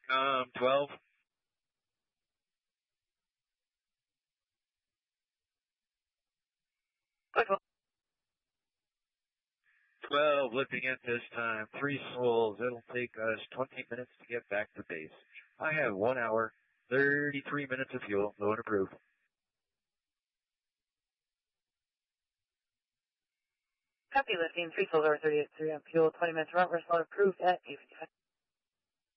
12. 12 lifting at this time. 3 souls. It'll take us 20 minutes to get back to base. I have 1 hour, 33 minutes of fuel. Low and approved. Copy lifting. 3 souls over 38, 3 on fuel. 20 minutes run. We're slot approved at 8:55.